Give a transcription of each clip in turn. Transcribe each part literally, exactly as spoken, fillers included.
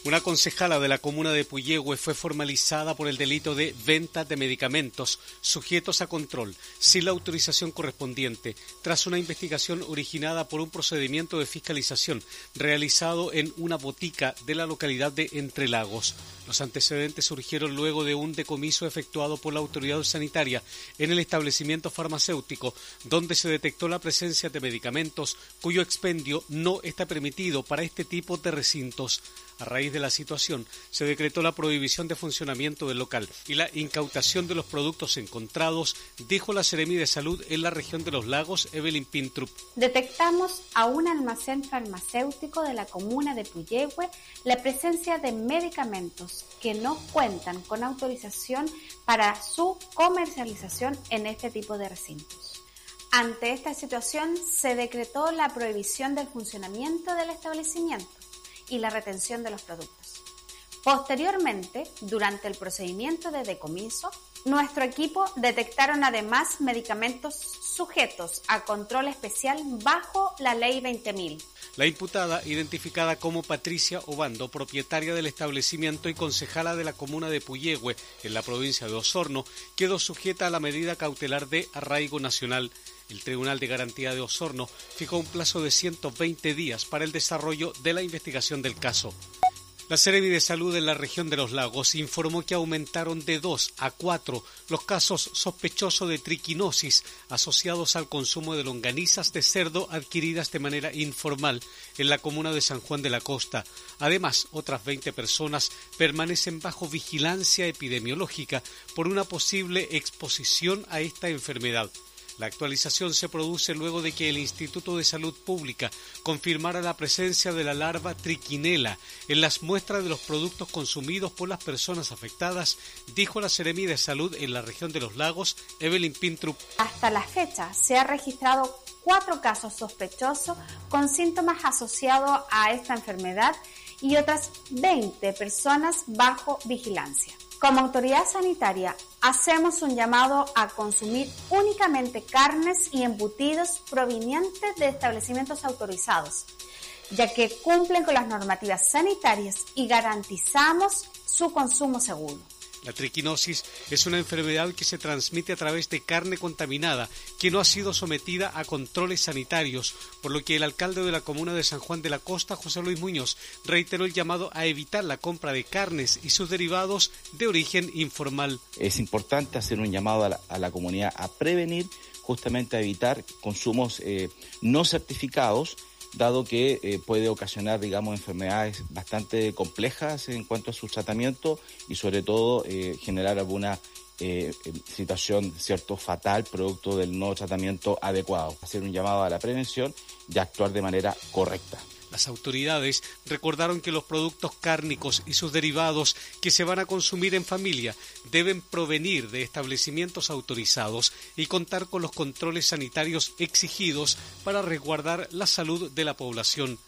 Una concejala de la comuna de Puyehue fue formalizada por el delito de venta de medicamentos sujetos a control sin la autorización correspondiente, tras una investigación originada por un procedimiento de fiscalización realizado en una botica de la localidad de Entre Lagos. Los antecedentes surgieron luego de un decomiso efectuado por la autoridad sanitaria en el establecimiento farmacéutico, donde se detectó la presencia de medicamentos cuyo expendio no está permitido para este tipo de recintos. A raíz de la situación, se decretó la prohibición de funcionamiento del local y la incautación de los productos encontrados, dijo la Seremi de Salud en la región de Los Lagos, Evelyn Pintrup. Detectamos a un almacén farmacéutico de la comuna de Puyehue la presencia de medicamentos que no cuentan con autorización para su comercialización en este tipo de recintos. Ante esta situación, se decretó la prohibición del funcionamiento del establecimiento y la retención de los productos. Posteriormente, durante el procedimiento de decomiso, nuestro equipo detectaron además medicamentos sujetos a control especial bajo la ley veinte mil. La imputada, identificada como Patricia Obando, propietaria del establecimiento y concejala de la comuna de Puyehue, en la provincia de Osorno, quedó sujeta a la medida cautelar de arraigo nacional. El Tribunal de Garantía de Osorno fijó un plazo de ciento veinte días para el desarrollo de la investigación del caso. La Seremi de Salud en la región de Los Lagos informó que aumentaron de dos a cuatro los casos sospechosos de triquinosis asociados al consumo de longanizas de cerdo adquiridas de manera informal en la comuna de San Juan de la Costa. Además, otras veinte personas permanecen bajo vigilancia epidemiológica por una posible exposición a esta enfermedad. La actualización se produce luego de que el Instituto de Salud Pública confirmara la presencia de la larva triquinela en las muestras de los productos consumidos por las personas afectadas, dijo la Seremi de Salud en la región de Los Lagos, Evelyn Pintrup. Hasta la fecha se ha registrado cuatro casos sospechosos con síntomas asociados a esta enfermedad y otras veinte personas bajo vigilancia. Como autoridad sanitaria, hacemos un llamado a consumir únicamente carnes y embutidos provenientes de establecimientos autorizados, ya que cumplen con las normativas sanitarias y garantizamos su consumo seguro. La triquinosis es una enfermedad que se transmite a través de carne contaminada que no ha sido sometida a controles sanitarios, por lo que el alcalde de la comuna de San Juan de la Costa, José Luis Muñoz, reiteró el llamado a evitar la compra de carnes y sus derivados de origen informal. Es importante hacer un llamado a la, a la comunidad a prevenir, justamente a evitar consumos eh, no certificados, dado que eh, puede ocasionar, digamos, enfermedades bastante complejas en cuanto a su tratamiento y sobre todo eh, generar alguna eh, situación, cierto, fatal producto del no tratamiento adecuado. Hacer un llamado a la prevención y actuar de manera correcta. Las autoridades recordaron que los productos cárnicos y sus derivados que se van a consumir en familia deben provenir de establecimientos autorizados y contar con los controles sanitarios exigidos para resguardar la salud de la población.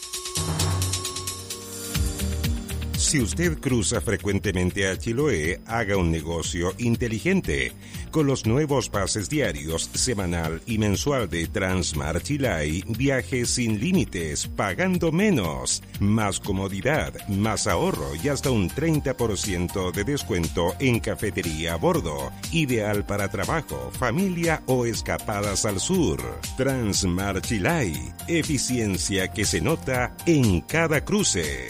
Si usted cruza frecuentemente a Chiloé, haga un negocio inteligente. Con los nuevos pases diarios, semanal y mensual de Transmar Chilay, viaje sin límites, pagando menos. Más comodidad, más ahorro y hasta un treinta por ciento de descuento en cafetería a bordo. Ideal para trabajo, familia o escapadas al sur. Transmar Chilay, eficiencia que se nota en cada cruce.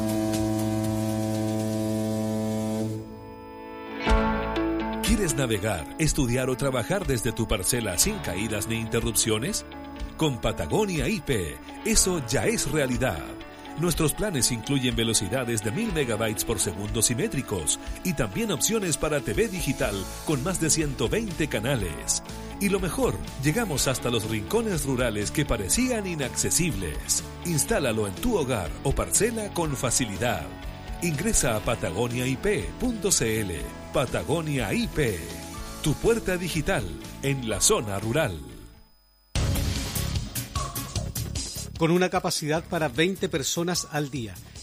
¿Quieres navegar, estudiar o trabajar desde tu parcela sin caídas ni interrupciones? Con Patagonia I P, eso ya es realidad. Nuestros planes incluyen velocidades de mil megabytes por segundo simétricos y también opciones para T V digital con más de ciento veinte canales. Y lo mejor, llegamos hasta los rincones rurales que parecían inaccesibles. Instálalo en tu hogar o parcela con facilidad. Ingresa a patagonia i p punto c l. Patagonia I P, tu puerta digital en la zona rural. Con una capacidad para veinte personas al día,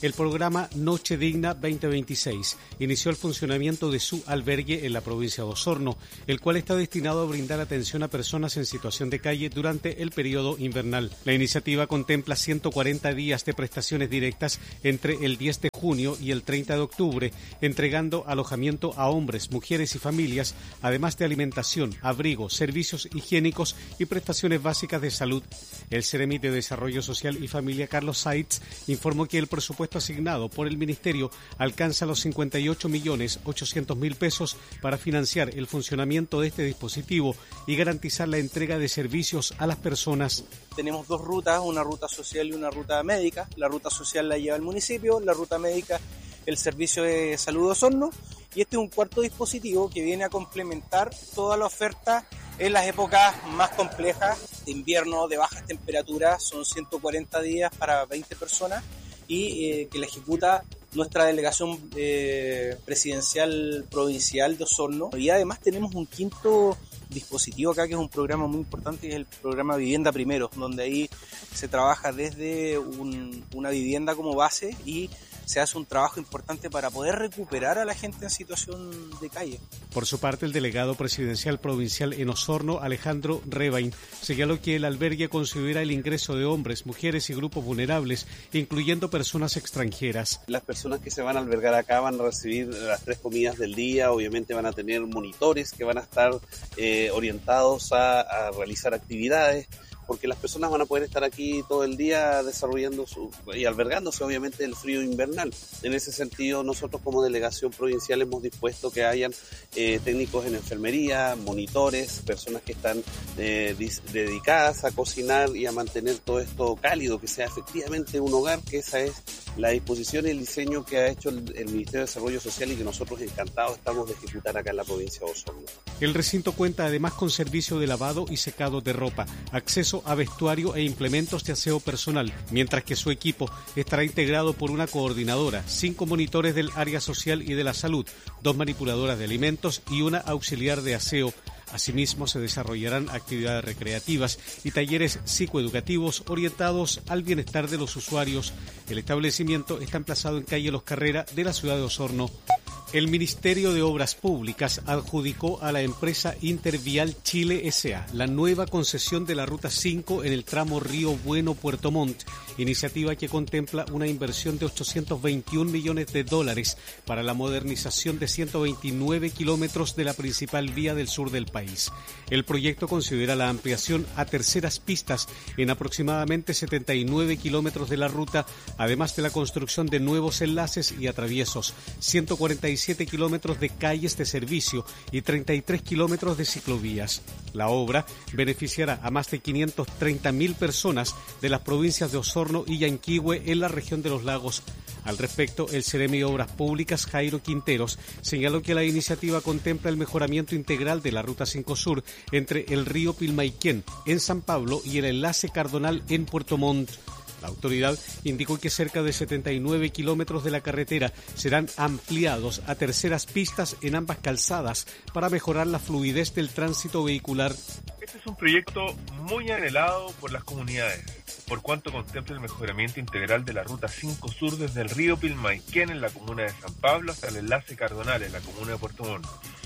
el programa Noche Digna veinte veintiséis inició el funcionamiento de su albergue en la provincia de Osorno, el cual está destinado a brindar atención a personas en situación de calle durante el periodo invernal. La iniciativa contempla ciento cuarenta días de prestaciones directas entre el diez de junio y el treinta de octubre, entregando alojamiento a hombres, mujeres y familias, además de alimentación, abrigo, servicios higiénicos y prestaciones básicas de salud. El Ceremi de Desarrollo Social y Familia, Carlos Saitz, informó que el presupuesto asignado por el Ministerio alcanza los cincuenta y ocho millones ochocientos mil pesos para financiar el funcionamiento de este dispositivo y garantizar la entrega de servicios a las personas. Tenemos dos rutas, una ruta social y una ruta médica. La ruta social la lleva el municipio, la ruta médica el Servicio de Salud de Osorno, y este es un cuarto dispositivo que viene a complementar toda la oferta en las épocas más complejas de invierno, de bajas temperaturas. Son ciento cuarenta días para veinte personas y eh, que la ejecuta nuestra delegación eh, presidencial provincial de Osorno. Y además tenemos un quinto dispositivo acá que es un programa muy importante, que es el programa Vivienda Primero, donde ahí se trabaja desde un, una vivienda como base y se hace un trabajo importante para poder recuperar a la gente en situación de calle. Por su parte, el delegado presidencial provincial en Osorno, Alejandro Rebain, señaló que el albergue considera el ingreso de hombres, mujeres y grupos vulnerables, incluyendo personas extranjeras. Las personas que se van a albergar acá van a recibir las tres comidas del día, obviamente van a tener monitores que van a estar eh, orientados a, a realizar actividades, porque las personas van a poder estar aquí todo el día desarrollando su, y albergándose obviamente el frío invernal. En ese sentido, nosotros como delegación provincial hemos dispuesto que hayan eh, técnicos en enfermería, monitores, personas que están eh, dis, dedicadas a cocinar y a mantener todo esto cálido, que sea efectivamente un hogar, que esa es la disposición y el diseño que ha hecho el, el Ministerio de Desarrollo Social y que nosotros encantados estamos de ejecutar acá en la provincia de Osorno. El recinto cuenta además con servicio de lavado y secado de ropa, acceso a vestuario e implementos de aseo personal, mientras que su equipo estará integrado por una coordinadora, cinco monitores del área social y de la salud, dos manipuladoras de alimentos y una auxiliar de aseo. Asimismo, se desarrollarán actividades recreativas y talleres psicoeducativos orientados al bienestar de los usuarios. El establecimiento está emplazado en calle Los Carrera de la ciudad de Osorno. El Ministerio de Obras Públicas adjudicó a la empresa Intervial Chile S A la nueva concesión de la Ruta cinco en el tramo Río Bueno-Puerto Montt, iniciativa que contempla una inversión de ochocientos veintiún millones de dólares para la modernización de ciento veintinueve kilómetros de la principal vía del sur del país. El proyecto considera la ampliación a terceras pistas en aproximadamente setenta y nueve kilómetros de la ruta, además de la construcción de nuevos enlaces y atraviesos, ciento cuarenta y siete kilómetros de calles de servicio y treinta y tres kilómetros de ciclovías. La obra beneficiará a más de quinientas treinta mil personas de las provincias de Osorno y Yanquihue en la región de los lagos. Al respecto, el Ceremi de Obras Públicas, Jairo Quinteros, señaló que la iniciativa contempla el mejoramiento integral de la Ruta cinco Sur entre el río Pilmaiquén en San Pablo y el enlace Cardonal en Puerto Montt. La autoridad indicó que cerca de setenta y nueve kilómetros de la carretera serán ampliados a terceras pistas en ambas calzadas para mejorar la fluidez del tránsito vehicular. Este es un proyecto muy anhelado por las comunidades, por cuanto contempla el mejoramiento integral de la Ruta cinco Sur desde el río Pilmaiquén en la comuna de San Pablo hasta el enlace Cardonal en la comuna de Puerto Montt.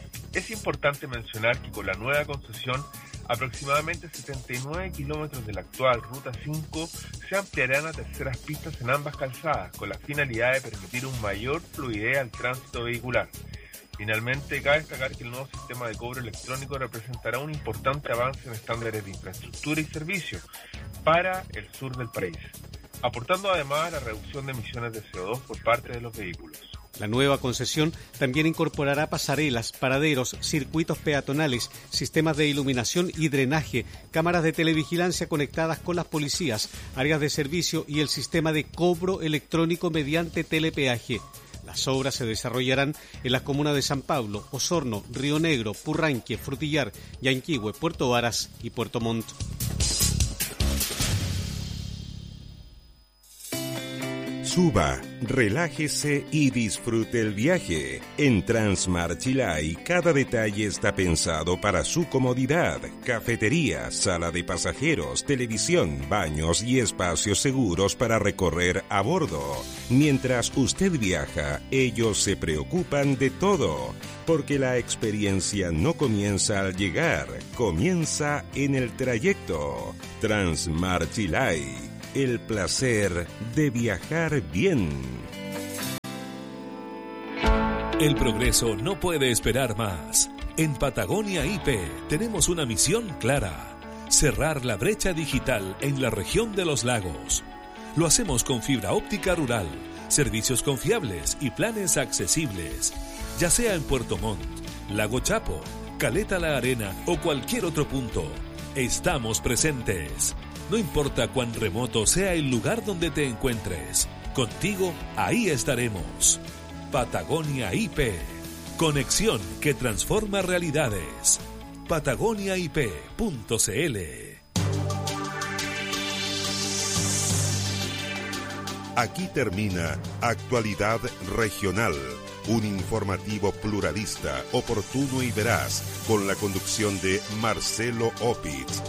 Es importante mencionar que con la nueva concesión, aproximadamente setenta y nueve kilómetros de la actual Ruta cinco se ampliarán a terceras pistas en ambas calzadas, con la finalidad de permitir un mayor fluidez al tránsito vehicular. Finalmente, cabe destacar que el nuevo sistema de cobro electrónico representará un importante avance en estándares de infraestructura y servicio para el sur del país, aportando además a la reducción de emisiones de C O dos por parte de los vehículos. La nueva concesión también incorporará pasarelas, paraderos, circuitos peatonales, sistemas de iluminación y drenaje, cámaras de televigilancia conectadas con las policías, áreas de servicio y el sistema de cobro electrónico mediante telepeaje. Las obras se desarrollarán en las comunas de San Pablo, Osorno, Río Negro, Purranque, Frutillar, Yanquihue, Puerto Varas y Puerto Montt. Suba, relájese y disfrute el viaje. En Transmar Chilay, cada detalle está pensado para su comodidad. Cafetería, sala de pasajeros, televisión, baños y espacios seguros para recorrer a bordo. Mientras usted viaja, ellos se preocupan de todo, porque la experiencia no comienza al llegar, comienza en el trayecto. Transmar Chilay. El placer de viajar bien. El progreso no puede esperar más. En Patagonia I P tenemos una misión clara: cerrar la brecha digital en la región de los lagos. Lo hacemos con fibra óptica rural, servicios confiables y planes accesibles. Ya sea en Puerto Montt, Lago Chapo, Caleta La Arena o cualquier otro punto, estamos presentes. No importa cuán remoto sea el lugar donde te encuentres, contigo ahí estaremos. Patagonia I P. Conexión que transforma realidades. patagonia i p punto c l. Aquí termina Actualidad Regional, un informativo pluralista, oportuno y veraz, con la conducción de Marcelo Opitz.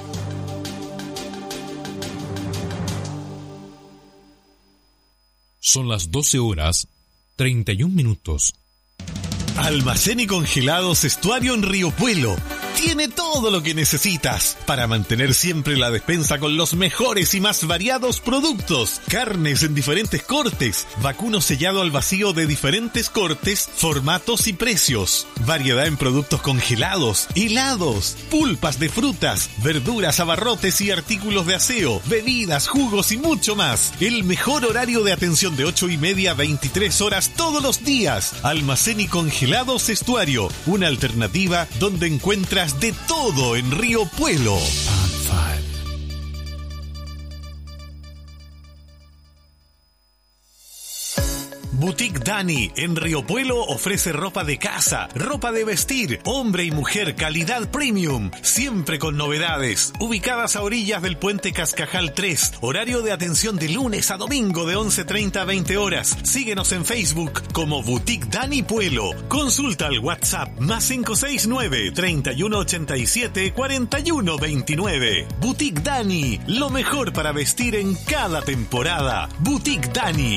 Son las doce horas, treinta y un minutos. Almacén y congelados Estuario en Río Puelo. Tiene todo lo que necesitas para mantener siempre la despensa con los mejores y más variados productos. Carnes en diferentes cortes, vacuno sellado al vacío de diferentes cortes, formatos y precios. Variedad en productos congelados, helados, pulpas de frutas, verduras, abarrotes y artículos de aseo, bebidas, jugos y mucho más. El mejor horario de atención de ocho y media a veintitrés horas todos los días. Almacén y congelados Estuario, una alternativa donde encuentras de todo en Río Puelo. Boutique Dani en Río Puelo ofrece ropa de casa, ropa de vestir, hombre y mujer, calidad premium, siempre con novedades. Ubicadas a orillas del puente Cascajal tres, horario de atención de lunes a domingo de once treinta a veinte horas. Síguenos en Facebook como Boutique Dani Puelo. Consulta al WhatsApp más cinco seis nueve, treinta y uno ochenta y siete, cuarenta y uno veintinueve. Boutique Dani, lo mejor para vestir en cada temporada. Boutique Dani.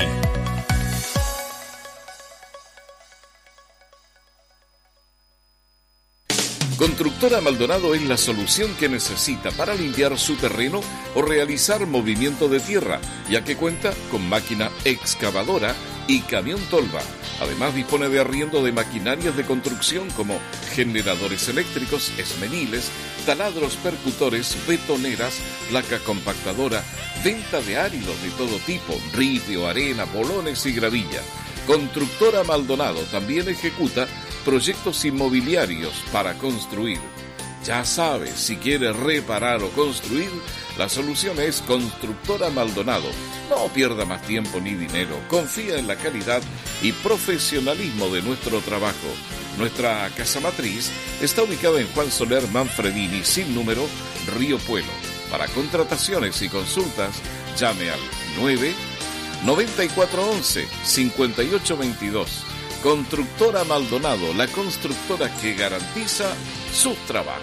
Constructora Maldonado es la solución que necesita para limpiar su terreno o realizar movimiento de tierra, ya que cuenta con máquina excavadora y camión tolva. Además dispone de arriendo de maquinarias de construcción como generadores eléctricos, esmeniles, taladros percutores, betoneras, placa compactadora, venta de áridos de todo tipo, ripio, arena, bolones y gravilla. Constructora Maldonado también ejecuta proyectos inmobiliarios para construir. Ya sabes, si quieres reparar o construir, la solución es Constructora Maldonado. No pierda más tiempo ni dinero. Confía en la calidad y profesionalismo de nuestro trabajo. Nuestra casa matriz está ubicada en Juan Soler Manfredini, sin número, Río Puelo. Para contrataciones y consultas, llame al nueve noventa y cuatro once cincuenta y ocho veintidós. Constructora Maldonado, la constructora que garantiza sus trabajos.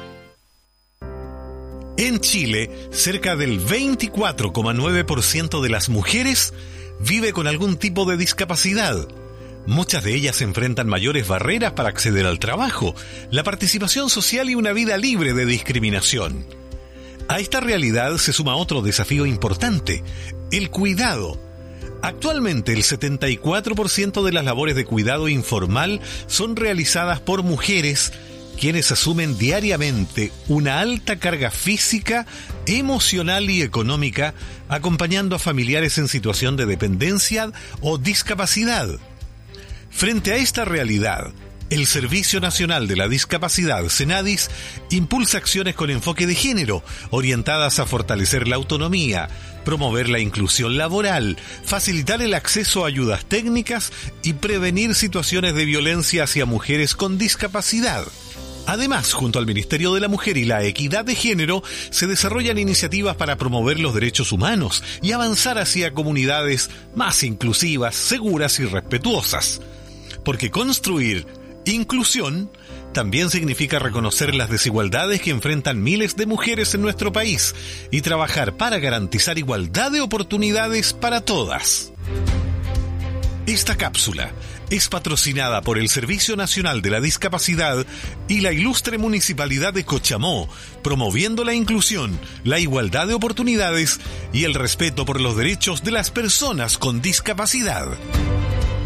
En Chile, cerca del veinticuatro coma nueve por ciento de las mujeres vive con algún tipo de discapacidad. Muchas de ellas enfrentan mayores barreras para acceder al trabajo, la participación social y una vida libre de discriminación. A esta realidad se suma otro desafío importante: el cuidado. Actualmente el setenta y cuatro por ciento de las labores de cuidado informal son realizadas por mujeres, quienes asumen diariamente una alta carga física, emocional y económica, acompañando a familiares en situación de dependencia o discapacidad. Frente a esta realidad, el Servicio Nacional de la Discapacidad, SENADIS, impulsa acciones con enfoque de género, orientadas a fortalecer la autonomía, promover la inclusión laboral, facilitar el acceso a ayudas técnicas y prevenir situaciones de violencia hacia mujeres con discapacidad. Además, junto al Ministerio de la Mujer y la Equidad de Género, se desarrollan iniciativas para promover los derechos humanos y avanzar hacia comunidades más inclusivas, seguras y respetuosas. Porque construir inclusión también significa reconocer las desigualdades que enfrentan miles de mujeres en nuestro país y trabajar para garantizar igualdad de oportunidades para todas. Esta cápsula es patrocinada por el Servicio Nacional de la Discapacidad y la Ilustre Municipalidad de Cochamó, promoviendo la inclusión, la igualdad de oportunidades y el respeto por los derechos de las personas con discapacidad.